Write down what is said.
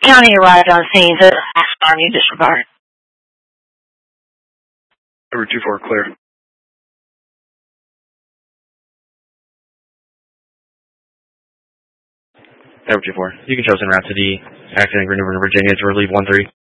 County arrived on scene to arm you disregard. Number 2-4, clear. Number 2-4, you can chosen route to the accident agreement in Virginia to relieve 1-3.